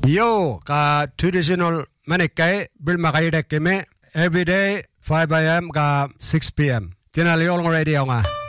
Yo ka traditional manikai bil makai dek keme every day 5 a.m. ka 6 p.m. Kina liol ng radio nga.